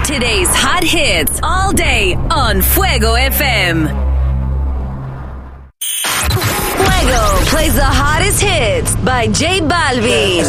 Today's hot hits all day on Fuego FM. Fuego plays the hottest hits by J Balvin.